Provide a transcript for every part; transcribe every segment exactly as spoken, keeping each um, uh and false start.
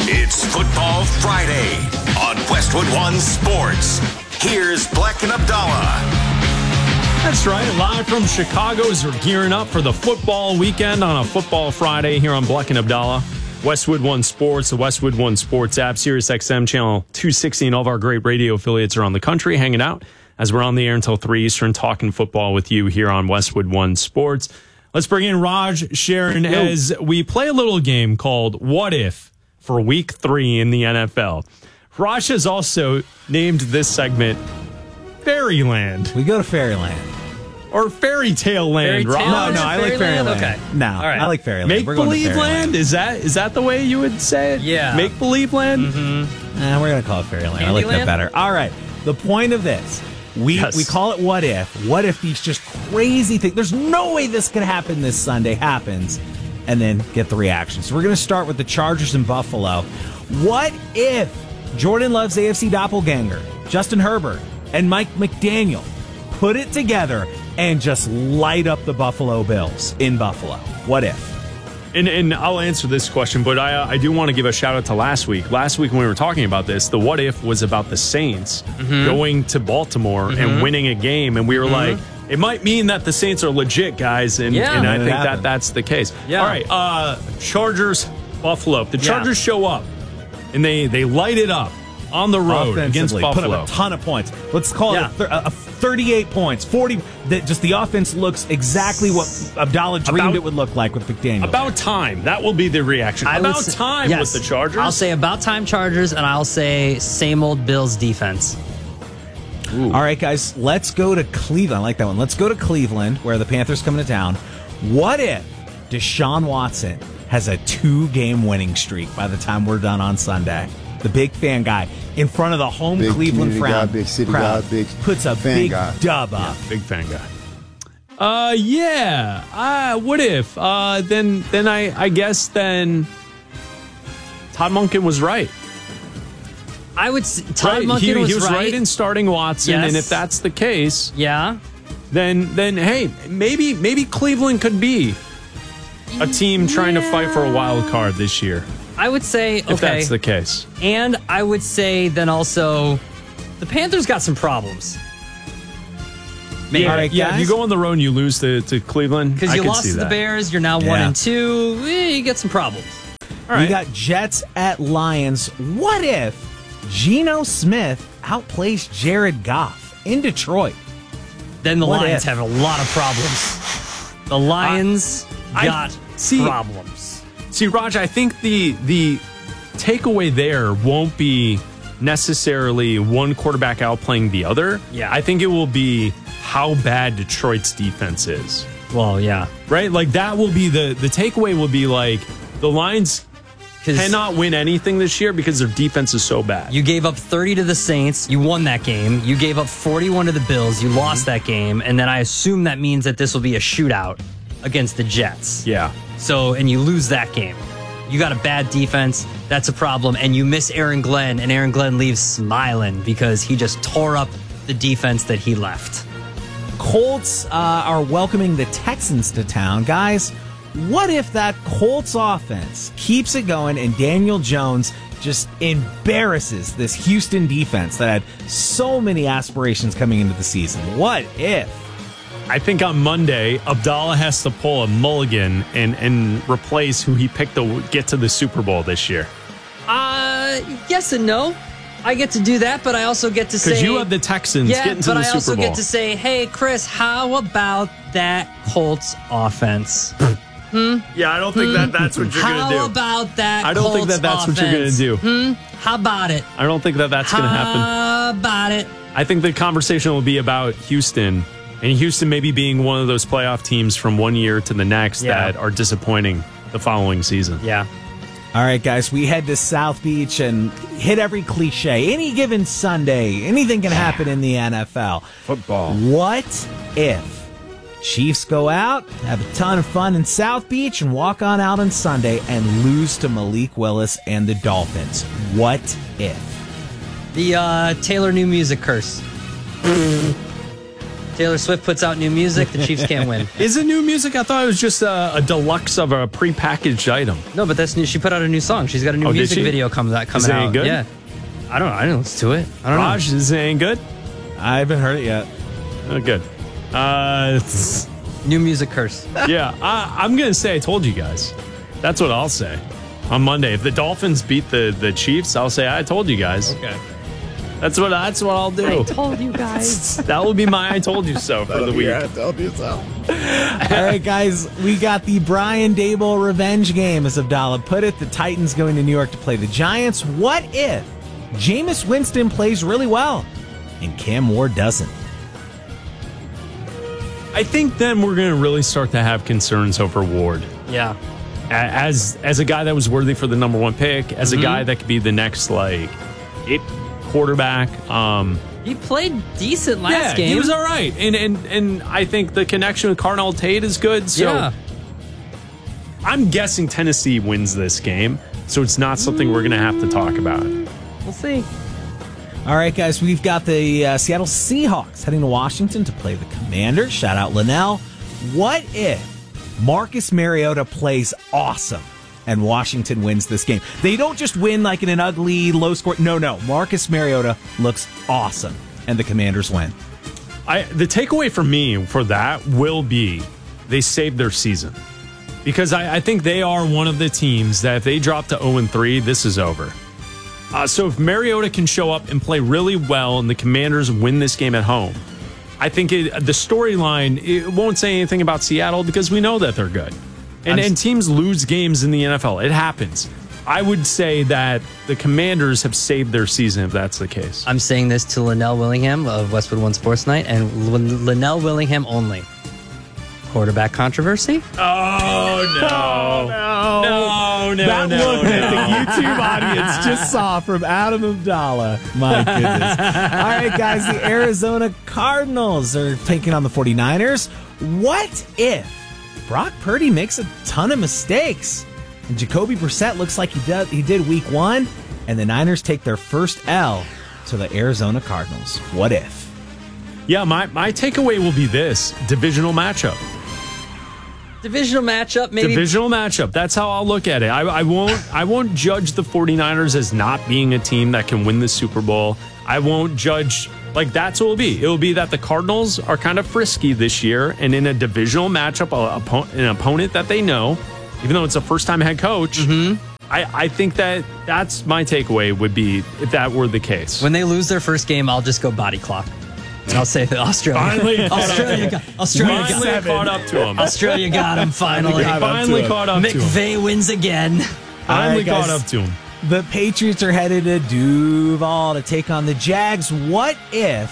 It's Football Friday on Westwood One Sports. Here's Black and Abdallah. That's right. Live from Chicago as we're gearing up for the football weekend on a Football Friday here on Black and Abdallah. Westwood One Sports, the Westwood One Sports app, Sirius X M channel two sixty, and all of our great radio affiliates around the country hanging out as we're on the air until three Eastern talking football with you here on Westwood One Sports. Let's bring in Raj Sharon as we play a little game called What If for week three in the N F L. Raj has also named this segment Fairyland. We go to Fairyland. Or Fairy Tale Land, Raj. No, no, I like Fairyland. Okay. No, All right. I like Fairyland. Make We're going to Believe Fairyland. Land? Is that is that the way you would say it? Yeah. Make Believe Land? Mm-hmm. Eh, we're going to call it Fairyland. I like that Candyland? better. All right. The point of this, we Yes. we call it What If. What if these just crazy things, there's no way this could happen this Sunday, happens, and then get the reaction. So we're going to start with the Chargers in Buffalo. What if Jordan Love's A F C doppelganger, Justin Herbert, and Mike McDaniel put it together and just light up the Buffalo Bills in Buffalo? What if? And and I'll answer this question, but I uh, I do want to give a shout out to last week. Last week when we were talking about this, the what if was about the Saints Mm-hmm. going to Baltimore Mm-hmm. and winning a game, and we were Mm-hmm. like, it might mean that the Saints are legit, guys, and, Yeah. and I It think happened. that that's the case. Yeah. All right, uh, Chargers, Buffalo. The Yeah. Chargers show up, and they they light it up on the road against Offensively, Buffalo. put up a ton of points. Let's call Yeah. it a, thir- a thirty-eight points, forty. That just the offense looks exactly what Abdallah dreamed About- it would look like with McDaniel. About time. That will be the reaction. I would About say- time yes. with the Chargers. I'll say about time Chargers, and I'll say same old Bills defense. All right, guys, let's go to Cleveland. I like that one. Let's go to Cleveland, where the Panthers coming to town. What if Deshaun Watson has a two-game winning streak by the time we're done on Sunday? The big fan guy in front of the home Big Cleveland community crowd, guy, big city crowd guy, big puts a fan big guy. dub up. Big fan guy. Uh, yeah. Uh, what if? Uh, then, then I, I guess then Todd Monken was right. I would s- Todd right? Monken he, was, he was right. right. in starting Watson, Yes. and if that's the case, Yeah. then then hey, maybe maybe Cleveland could be a team trying to fight for a wild card this year. I would say okay. If that's the case, And I would say then also the Panthers got some problems. Maybe. yeah, All right, yeah. If you guys. go on the road and you lose to, to Cleveland, Because I you could lost see to the that. Bears, you're now one Yeah. and two. Eh, you get some problems. All right. We got Jets at Lions. What if Geno Smith outplays Jared Goff in Detroit? Then the What Lions if? have a lot of problems. The Lions I- got see- problems. See, Raj, I think the the takeaway there won't be necessarily one quarterback outplaying the other. Yeah. I think it will be how bad Detroit's defense is. Well, yeah. Right? Like that will be the the takeaway will be like the Lions 'Cause cannot win anything this year because their defense is so bad. you gave up thirty to the Saints. You won that game. You gave up forty-one to the Bills. You lost that game. And then I assume that means that this will be a shootout against the Jets. yeah. So, and you lose that game. You got a bad defense. That's a problem. And you miss Aaron Glenn, and Aaron Glenn leaves smiling because he just tore up the defense that he left. Colts uh, are welcoming the Texans to town. Guys, what if that Colts offense keeps it going and Daniel Jones just embarrasses this Houston defense that had so many aspirations coming into the season? What if? I think on Monday, Abdallah has to pull a mulligan and, and replace who he picked to get to the Super Bowl this year. Uh, yes and no. I get to do that, but I also get to say... Because you have the Texans yeah, getting to but the I Super also Bowl. get to say, hey, Chris, how about that Colts offense? Yeah, I don't think that that's what you're going How to do. about that I don't Colts think that that's what you're going to offense? do. Hmm? How about it? I don't think that that's going to happen. How about it? I think the conversation will be about Houston, and Houston maybe being one of those playoff teams from one year to the next Yeah. that are disappointing the following season. Yeah. All right, guys, we head to South Beach and hit every cliche. Any given Sunday, anything can happen in the N F L. Football. What if Chiefs go out, have a ton of fun in South Beach, and walk on out on Sunday and lose to Malik Willis and the Dolphins? What if? The uh, Taylor New Music curse. Taylor Swift puts out new music, the Chiefs can't win. Is it new music? I thought it was just a, a deluxe of a prepackaged item. No, but that's new. She put out a new song. She's got a new Oh, did music she? video coming out. Coming Is it out. good? Yeah. I don't know. I didn't listen to it. I don't Raj, is it any good? I haven't heard it yet. Oh, good. Uh, know. New music curse. yeah, I, I'm going to say I told you guys. That's what I'll say on Monday. If the Dolphins beat the, the Chiefs, I'll say I told you guys. Okay. That's what that's what I'll do. I told you guys. That will be my I told you so for the week. I told you so. All right, guys, we got the Brian Dable revenge game, as Abdallah put it. The Titans going to New York to play the Giants. What if Jameis Winston plays really well and Cam Ward doesn't? I think then we're going to really start to have concerns over Ward. Yeah. A- As as a guy that was worthy for the number one pick, as a guy that could be the next like it quarterback. Um, He played decent last yeah, game. he was all right, and and and I think the connection with Cardinal Tate is good. So Yeah. I'm guessing Tennessee wins this game, so it's not something we're going to have to talk about. We'll see. All right, guys, we've got the uh, Seattle Seahawks heading to Washington to play the Commanders. Shout out Linnell. What if Marcus Mariota plays awesome and Washington wins this game? They don't just win like in an ugly, low score. No, no. Marcus Mariota looks awesome and the Commanders win. I the takeaway for me for that will be they saved their season. Because I, I think they are one of the teams that if they drop to oh and three, this is over. Uh, so if Mariota can show up and play really well and the Commanders win this game at home, I think it, the storyline, it won't say anything about Seattle because we know that they're good. And, and teams lose games in the N F L. It happens. I would say that the Commanders have saved their season if that's the case. I'm saying this to Linnell Willingham of Westwood One Sports Night and Lin- Linnell Willingham only. Quarterback controversy? Oh, no. No, No, no, that no, look no. that the YouTube audience just saw from Adam Abdallah. My goodness. All right, guys, the Arizona Cardinals are taking on the 49ers. What if Brock Purdy makes a ton of mistakes and Jacoby Brissett looks like he did, he did week one, and the Niners take their first L to the Arizona Cardinals? What if? Yeah, my, my takeaway will be this divisional matchup. Divisional matchup, maybe. Divisional matchup. That's how I'll look at it. I, I won't I won't judge the 49ers as not being a team that can win the Super Bowl. I won't judge, like, that's what it'll be. It'll be that the Cardinals are kind of frisky this year, and in a divisional matchup, a, a, an opponent that they know, even though it's a first-time head coach, mm-hmm. I, I think that that's my takeaway would be if that were the case. When they lose their first game, I'll just go body clock. And I'll say that Australia. Finally, Australia, got, Australia, finally got, caught up to him. Australia got him finally. Finally caught up to him. McVay wins again. Finally All right, guys. caught up to him. The Patriots are headed to Duval to take on the Jags. What if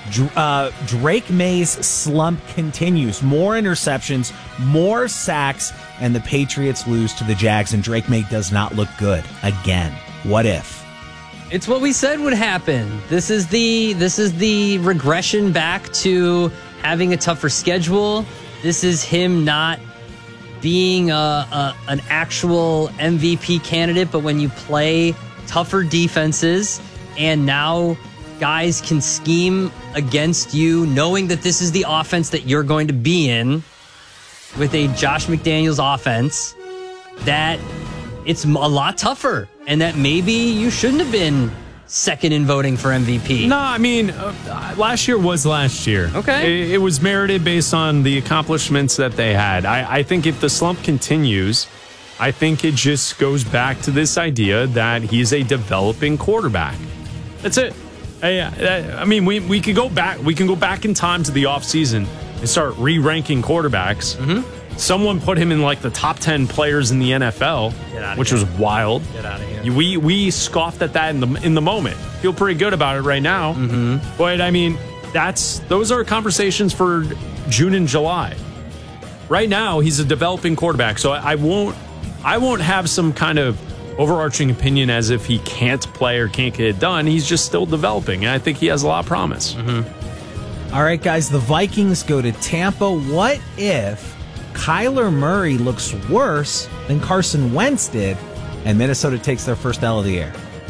uh, Drake May's slump continues? More interceptions, more sacks, and the Patriots lose to the Jags, and Drake May does not look good again. What if? It's what we said would happen. This is the this is the regression back to having a tougher schedule. This is him not being a, a an actual M V P candidate, but when you play tougher defenses and now guys can scheme against you, knowing that this is the offense that you're going to be in with a Josh McDaniels offense, that it's a lot tougher, and that maybe you shouldn't have been second in voting for M V P. No, I mean, uh, last year was last year. Okay. It, it was merited based on the accomplishments that they had. I, I think if the slump continues, I think it just goes back to this idea that he's a developing quarterback. That's it. I, I, I mean, we, we could go back. We can go back in time to the offseason and start re-ranking quarterbacks. Mm-hmm. Someone put him in like the top ten players in the N F L, which here. was wild. Get out of here. We we scoffed at that in the in the moment. Feel pretty good about it right now. Mm-hmm. But I mean, that's those are conversations for June and July. Right now, he's a developing quarterback, so I, I won't I won't have some kind of overarching opinion as if he can't play or can't get it done. He's just still developing, and I think he has a lot of promise. Mm-hmm. All right, guys, the Vikings go to Tampa. What if Kyler Murray looks worse than Carson Wentz did, and Minnesota takes their first L of the year?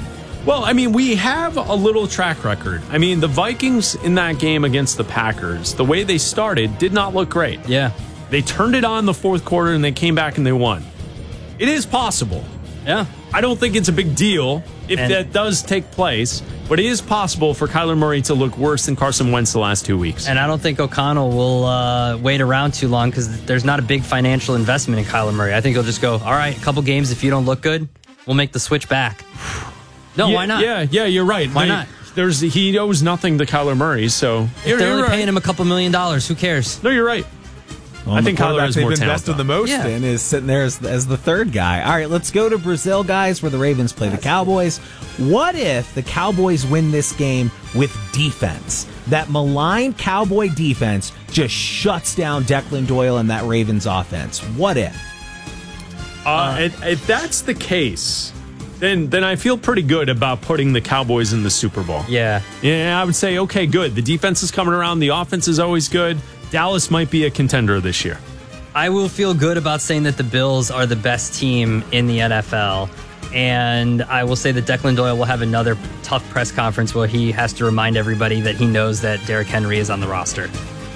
Well, I mean, we have a little track record. I mean, the Vikings in that game against the Packers, the way they started did not look great. Yeah. They turned it on the fourth quarter and they came back and they won. It is possible. Yeah. I don't think it's a big deal if And- that does take place, but it is possible for Kyler Murray to look worse than Carson Wentz the last two weeks. And I don't think O'Connell will uh, wait around too long because there's not a big financial investment in Kyler Murray. I think he'll just go, all right, a couple games. If you don't look good, we'll make the switch back. No, yeah, why not? Yeah, yeah, you're right. Why They- not? There's he owes nothing to Kyler Murray, so If you're, they're you're only right. paying him a couple million dollars, who cares? No, you're right. Well, I the think Kyler quarterback has they've more talent, invested though. the most Yeah. in is sitting there as, as the third guy. All right, let's go to Brazil, guys, where the Ravens play the Cowboys. What if the Cowboys win this game with defense? That maligned Cowboy defense just shuts down Declan Doyle and that Ravens offense. What if? Uh, and if that's the case, then then I feel pretty good about putting the Cowboys in the Super Bowl. Yeah. Yeah, I would say, okay, good. The defense is coming around. The offense is always good. Dallas might be a contender this year. I will feel good about saying that the Bills are the best team in the N F L. And I will say that Declan Doyle will have another tough press conference where he has to remind everybody that he knows that Derrick Henry is on the roster.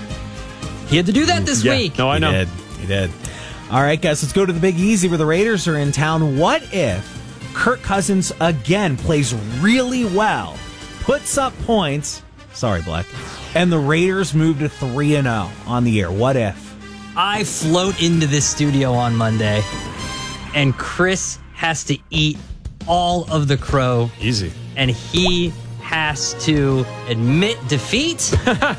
He had to do that this Yeah. week. No, I He know. did. He did. All right, guys, let's go to the Big Easy where the Raiders are in town. What if Kirk Cousins again plays really well, puts up points, sorry, Black, and the Raiders move to three and oh on the year? What if? I float into this studio on Monday, and Chris has to eat all of the crow, Easy. and he has to admit defeat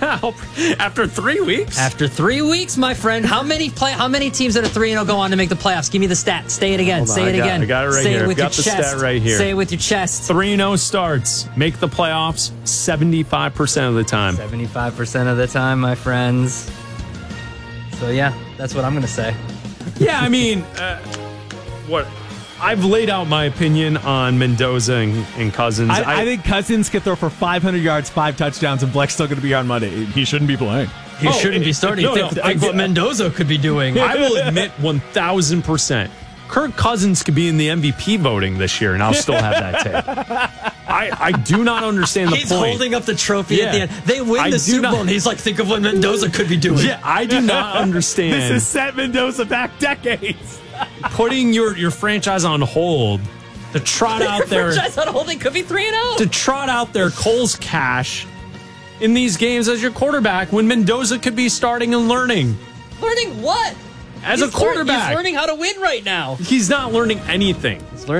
After three weeks? after three weeks, my friend. How many play? How many teams that are three and zero go on to make the playoffs? Give me the stat. Say it again. Hold on, Say I it got- again. I got it right Say here. it with Got your the chest. stat right here. Say it with your chest. three and oh starts. Make the playoffs seventy-five percent of the time. Seventy-five percent of the time, my friends. So yeah, that's what I'm gonna say. Yeah, I mean, uh, what? I've laid out my opinion on Mendoza and, and Cousins. I, I think Cousins could throw for five hundred yards, five touchdowns, and Black's still going to be here on Monday. He shouldn't be playing. He Oh, shouldn't be it- starting. no, think no, think I- what Mendoza could be doing. I will admit one thousand percent. Kirk Cousins could be in the M V P voting this year, and I'll still have that take. I, I do not understand the He's point. holding up the trophy Yeah. at the end. They win I the do Super not- Bowl, and he's like, think of what Mendoza could be doing. Yeah, I do not understand. This has set Mendoza back decades. Putting your, your franchise on hold to trot out there Franchise on holding could be three and oh. to trot out their Cole's cash in these games as your quarterback when Mendoza could be starting and learning. Learning what? As He's a quarterback. lear- he's learning how to win right now. He's not learning anything. He's learning